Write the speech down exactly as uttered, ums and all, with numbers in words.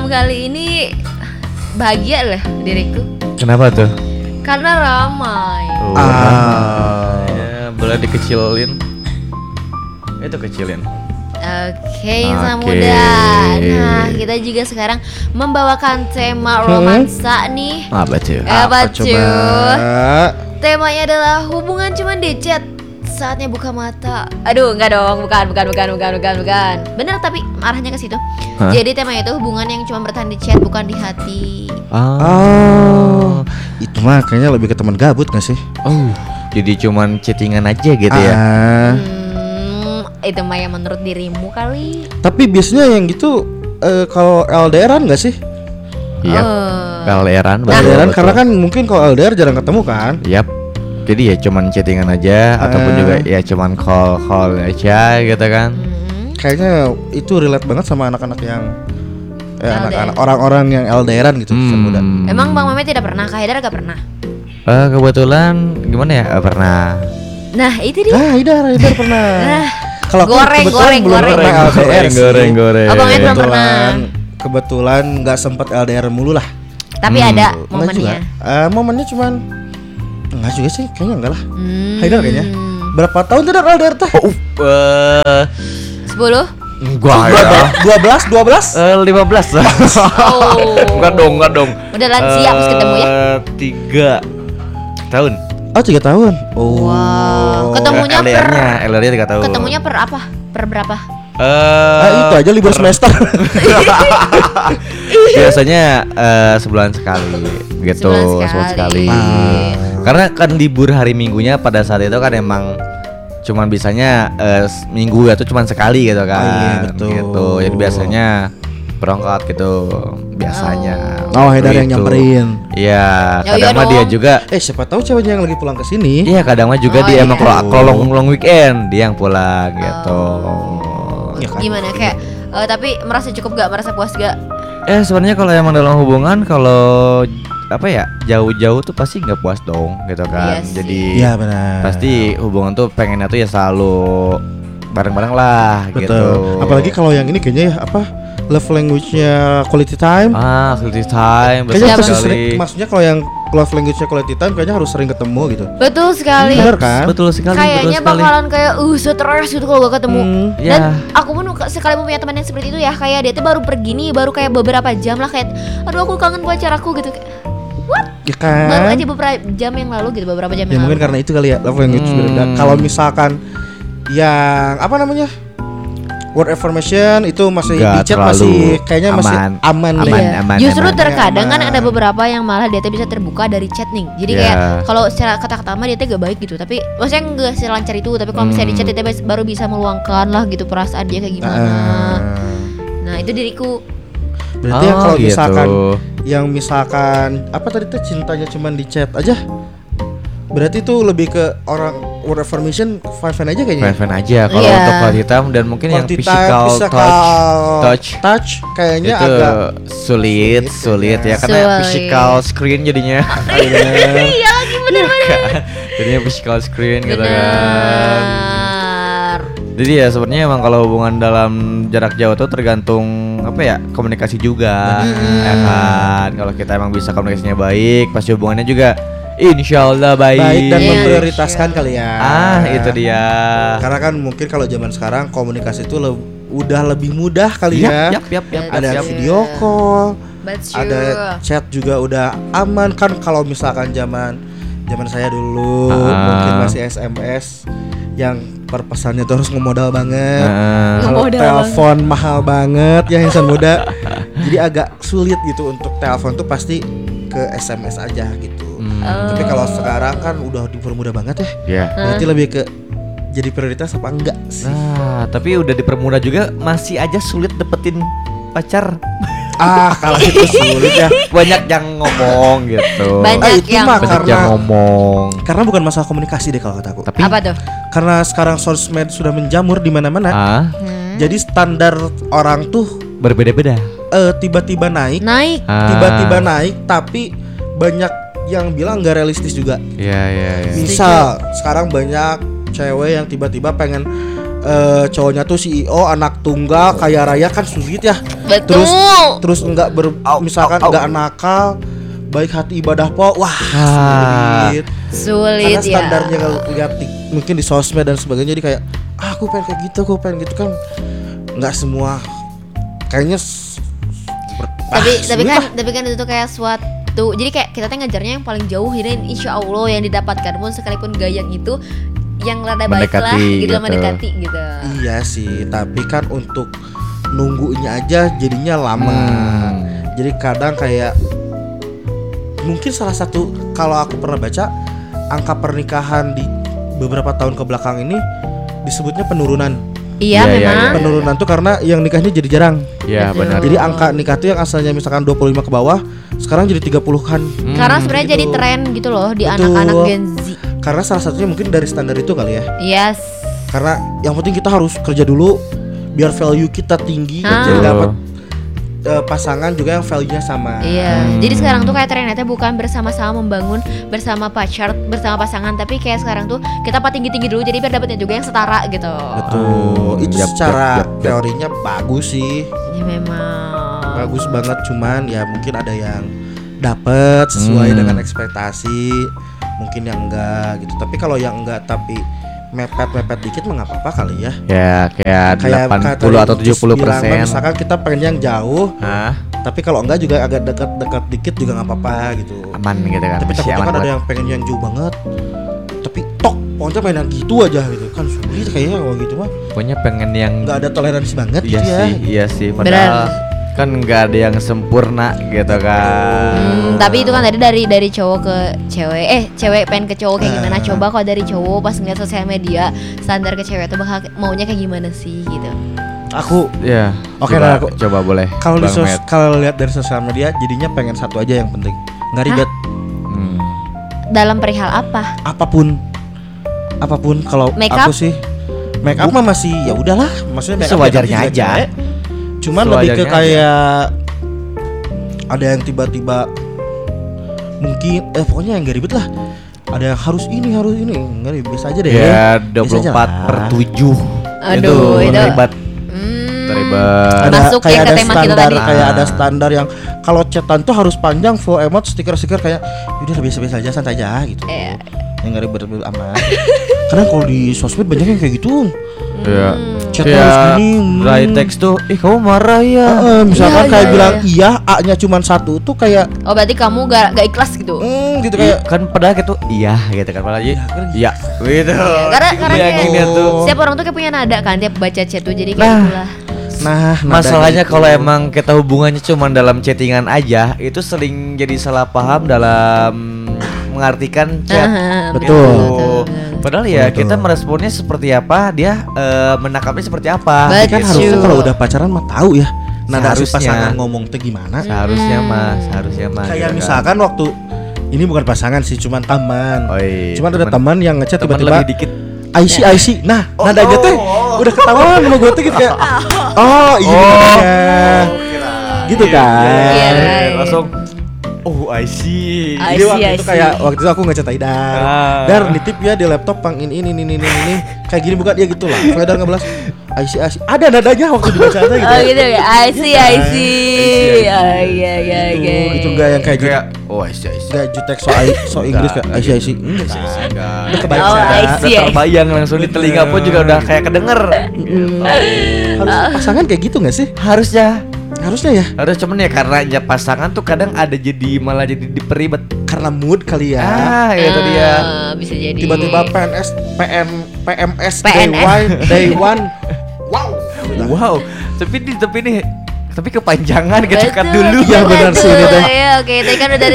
malam kali ini bahagia lah diriku. Kenapa tuh? Karena ramai. Oh, Ah. ramai. Ya, boleh dikecilin. Itu kecilin. Oke, Oke. Insan Muda. Nah, kita juga sekarang membawakan tema romansa nih. Apa tuh? Eh, apa cuy? coba? Temanya adalah hubungan cuman di chat. Saatnya buka mata. Aduh, enggak dong, bukan, bukan, bukan, bukan, bukan, bukan. Bener tapi arahnya ke situ. Hah? Jadi temanya itu hubungan yang cuma bertahan di chat, bukan di hati. Oh, itu mah kayaknya lebih ke teman gabut nggak sih? Oh, jadi cuman chattingan aja gitu ya? Ah, Hmm, itu mah yang menurut dirimu kali. tapi biasanya yang gitu eh, kalau L D R-an nggak sih? Iya. Oh. L D R-an, L D R-an karena kan mungkin kalau L D R jarang ketemu kan? Yap. Jadi ya cuman chattingan aja ataupun Eh. juga ya cuman call call aja gitu kan. Hmm. Kayaknya itu relate banget sama anak-anak yang eh, L D R. anak-anak orang-orang yang L D R-an gitu, Insan Muda. Emang Bang Mame tidak pernah, Kak Haidar gak pernah. Eh, kebetulan gimana ya? Eh, pernah. Nah, itu dia. Ah, Idar, Idar pernah. Nah, Kalau aku goreng, kebetulan goreng, belum goreng. pernah L D R goreng, sih. goreng, goreng. Abang Ed belum pernah. Kebetulan, kebetulan nggak sempat L D R mulu lah. tapi Hmm. ada Enggak juga. momennya. Eh, momennya cuman enggak juga sih, kayaknya enggak lah. Hmm. Haidar kayaknya. Berapa tahun tidak L D R teh? Oh, uh, sepuluh. gua ya. dua belas, dua belas. Eh, lima belas. Oh. Enggak dong, enggak dong. Udah lansia pas ketemu ya. Eh, tiga tahun. Oh, tiga tahun. Oh. Wow. Ketemunya per L D R-nya, L D R-nya tiga tahun. ketemunya per apa? Per berapa? Eh, Ah, itu aja libur semester. biasanya eh, sebulan sekali gitu, Sebulan sebulan sekali. sekali. Ah. Karena kan libur hari Minggunya pada saat itu kan emang cuman bisanya eh, s- minggu itu cuman sekali gitu kan. Oh, iya, betul. Gitu. Jadi biasanya berangkat gitu biasanya. Oh, Haidar yang Gitu. nyamperin. Iya, Ya, kadang iya mah dia dong. juga Eh, siapa tahu ceweknya yang lagi pulang ke sini. iya kadang mah juga Oh, dia iya. emang kalau kalau long, long weekend dia yang pulang gitu. Iya kan? Gimana kayak eh, tapi merasa cukup gak? Merasa puas gak? Eh sebenarnya kalau emang dalam hubungan kalau apa ya jauh-jauh tuh pasti nggak puas dong gitu kan. Iya sih. Jadi Iya, benar. pasti hubungan tuh pengennya tuh ya selalu bareng-bareng lah Betul. gitu. Apalagi kalau yang ini kayaknya ya apa? Love language-nya quality time. ah quality time betul Kayaknya pasti sekali. sering, maksudnya kalau yang love language-nya quality time kayaknya harus sering ketemu gitu. Betul sekali. Bener kan? Betul sekali, betul Kayaknya sekali. bakalan kayak uh stres gitu kalau gak ketemu. Hmm. Dan Ya. aku pun sekali punya teman yang seperti itu ya, kayak dia tuh baru pergi nih, baru kayak beberapa jam lah kayak aduh aku kangen pacar aku gitu kayak Ya kan? baru aja beberapa jam yang lalu gitu, beberapa jam Ya yang mungkin lalu. karena itu kali ya love language Hmm. beda. Kalau misalkan yang apa namanya? Word affirmation itu masih Nggak di chat terlalu masih kayaknya masih aman. aman, deh. Aman, Iya. aman, Justru aman. terkadang kan Aman. ada beberapa yang malah dia tuh bisa terbuka dari chat nih. Jadi Iya. kayak kalau secara kata-kata mah dia tuh gak baik gitu. Tapi maksudnya gak selancar itu. Tapi kalau misalnya di chat Hmm. dia bas- baru bisa meluangkan lah gitu perasaan dia kayak gimana. Ah. Nah itu diriku. Berarti yang Oh, kalau gitu. misalkan yang misalkan apa tadi tuh cintanya cuman di chat aja. Berarti itu lebih ke orang word affirmation fine fine aja kayaknya. Fan-fan aja kalau Iya. untuk quality time dan mungkin yang Quality time, physical physical touch touch touch kayaknya itu agak sulit sulit ya karena Sulit. physical screen jadinya. Iya lagi bener-bener. Jadinya physical screen gitu kan. Bener. Jadi ya sebenarnya emang kalau hubungan dalam jarak jauh tuh tergantung apa ya komunikasi juga, ya kan. Kalau kita emang bisa komunikasinya baik, pasti hubungannya juga insya Allah baik. baik dan Iya, memprioritaskan kali ya. Ah itu dia. Karena kan mungkin kalau zaman sekarang komunikasi itu le- udah lebih mudah kali Yap, ya. yap, yap, yap, Ada yap. video call, That's true. ada chat juga udah aman kan. Kalau misalkan zaman zaman saya dulu Ah. mungkin masih S M S yang per pesannya tuh harus ngemodal banget. Ah. Kalau Ngemodal telepon mahal banget ya insan muda. Jadi agak sulit gitu untuk telepon tuh pasti ke S M S aja gitu. Hmm, Tapi kalau sekarang kan udah dipermudah banget ya. ya. Berarti lebih ke jadi prioritas apa enggak sih? Nah, tapi udah dipermudah juga masih aja sulit dapetin pacar. Ah, kalau itu sulit ya. Banyak yang ngomong gitu. Banyak Ah, itu yang mah Banyak karena yang ngomong. karena bukan masalah komunikasi deh kalau kataku. Tapi apa tuh? Karena sekarang sosmed sudah menjamur di mana-mana. ah, Hmm. Jadi standar orang tuh berbeda-beda. eh, tiba-tiba naik, Naik. Ah. tiba-tiba naik, tapi banyak yang bilang nggak realistis juga. Iya, iya, iya. Misal sekarang banyak cewek yang tiba-tiba pengen eh, cowoknya tuh C E O, anak tunggal, kaya raya kan sulit ya. Betul. Terus terus enggak ber, misalkan au, au. enggak nakal, baik hati ibadah po, wah Ah. sulit. Sulit Karena ya. standarnya kalau lihat di, mungkin di sosmed dan sebagainya, jadi kayak ah, aku pengen kayak gitu, aku pengen gitu kan. Nggak semua kayaknya s- ber- Tapi ah, tapi sulit kan lah. tapi kan itu tuh kayak suatu, jadi kayak kita tuh ngejarnya yang paling jauh, dan insya Allah yang didapatkan pun sekalipun gayang itu yang rada baik lah Mendekati gitu, gitu. mendekati gitu. Iya sih, tapi kan untuk nunggunya aja jadinya lama. Hmm. Jadi kadang kayak mungkin salah satu, kalau aku pernah baca, angka pernikahan di beberapa tahun ke belakang ini disebutnya penurunan. Iya, Iya, iya, memang. Penurunan tuh karena yang nikahnya jadi jarang. Ya Betul. benar. Jadi angka nikah tuh yang asalnya misalkan dua puluh lima ke bawah, sekarang jadi tiga puluhan. Hmm. Karena sebenarnya gitu. jadi tren gitu loh di Betul. anak-anak Gen Z. Karena salah satunya mungkin dari standar itu kali ya. Yes. Karena yang penting kita harus kerja dulu biar value kita tinggi, Ah. jadi dapat eh, pasangan juga yang value-nya sama. Iya. Hmm. Jadi sekarang tuh kayak trennya bukan bersama-sama membangun bersama pacar, bersama pasangan, tapi kayak sekarang tuh kita apa tinggi-tinggi dulu jadi biar dapetnya juga yang setara gitu. Betul. Hmm, Itu yap, secara yap, yap, yap. teorinya bagus sih. Ya memang. Bagus banget, cuman ya mungkin ada yang dapet sesuai Hmm. dengan ekspektasi, mungkin yang enggak gitu. Tapi kalau yang enggak tapi mepet-mepet dikit mah nggak apa-apa kali ya. Ya kayak delapan puluh tadi atau tujuh puluh Ucus bilang, persen. misalkan kita pengen yang jauh, Hah? tapi kalau enggak juga agak dekat-dekat dikit juga nggak apa-apa gitu. Aman gitu kan. Tapi Masih takutnya aman kan ada buat. yang pengen yang jauh banget, tapi tok pokoknya pengen yang gitu aja gitu kan, sulit kayaknya kalau gitu mah. Pokoknya pengen yang Nggak ada toleransi banget Iya gitu ya. sih, iya sih. Benar. Padahal kan nggak ada yang sempurna gitu kan. Hmm, tapi itu kan tadi dari dari cowok ke cewek, eh cewek pengen ke cowok kayak gimana? Nah. Coba kalau dari cowok pas ngeliat sosial media standar ke cewek tuh bakal maunya kayak gimana sih gitu? Aku Ya. Oke, coba, nah, aku- coba boleh. kalau di Bang sos- Matt. kalau lihat dari sosial media jadinya pengen satu aja yang penting, nggak ribet. Hmm. Dalam perihal apa? Apapun apapun kalau Make aku up? sih make up mah masih ya udahlah, maksudnya make up Sewajarnya ya, aja. cewek. Cuman lebih ke Sewajarnya kayak ada yang tiba-tiba mungkin eh pokoknya yang gak ribet lah. Ada yang harus ini harus ini nggak ribet, biasa aja deh. Ya Biasa dua puluh empat aja per lah. tujuh. Aduh, itu- ribet. Hmm, Ribet. Ada Masuk kayak ya ke ada tema kita standar, tadi. kayak Ah. ada standar yang kalau chatan tuh harus panjang, full emot, stiker-stiker kayak udah biasa-biasa aja, santai aja gitu. Iya. Yang nggak ribet-ribet amat. Karena kalau di sosmed banyak yang kayak gitu. Iya. Chat Kayak harus gini, hmm. dry text tuh, ih kamu marah ya. Heeh, misalkan Iya, kayak iya, bilang iya. iya, A-nya cuma satu tuh kayak Oh berarti kamu gak, gak ikhlas gitu? hmm gitu Iya, kayak kan padahal gitu iya gitu kan padahal iya kan iya gitu. Karena karena Iya, kayak gini tuh. setiap orang tuh kayak punya nada kan tiap baca chat tuh, jadi kayak Nah. itulah. nah Masalahnya nadanya itu. kalau emang kita hubungannya cuma dalam chattingan aja, itu sering jadi salah paham dalam mengartikan chat. Aha, Betul. betul, betul. Padahal ya Betul. kita meresponnya seperti apa, dia eh, menangkapnya seperti apa. Betul. kan harusnya Betul. kalau udah pacaran mah tahu ya nada si Seharusnya. pasangan ngomong tuh gimana. Seharusnya mas, seharusnya mas. Kayak gitu kan. misalkan waktu ini bukan pasangan sih, cuman teman. Oh, iya, Cuman ada teman yang ngechat teman tiba-tiba lebih dikit. I C I C. Nah, nadanya tuh udah ketahuan sama gue tuh gitu kayak oh iya Oh. nadanya. Gitu kan. Iya, iya. Langsung oh I see. I Jadi see, waktu I itu see. kayak waktu itu aku ngechat Aidar. Ah. Dar nitip ya di laptop pang ini ini ini ini ini kayak gini bukan dia gitu lah. Soalnya Dar ngebalas I C I C. Ada nadanya waktu dibaca aja gitu. Oh gitu ya, I see, I Iya. see. Oh iya iya Gitu, iya. gitu enggak yang kayak Kayak gitu. oh I see I see. Enggak jutek so I, so Inggris kayak I C I C. Enggak. Enggak. Udah kebaca. Oh, I Udah see, I see. terbayang langsung di telinga pun juga udah kayak kedenger. Harus pasangan kayak gitu enggak sih? Harusnya Harusnya ya. harus cuman ya karena ya pasangan tuh kadang ada jadi malah jadi diperibet. Karena mood kali ya. Ah, itu dia. Ah, bisa jadi. Tiba-tiba P N S P M P M S P N S. day one day one. Wow. Wow. Tapi ini tapi ini tapi kepanjangan kita cut Betul, dulu. Iya, benar sih, ini betul. teh. Iya, oke, tadi kan udah dari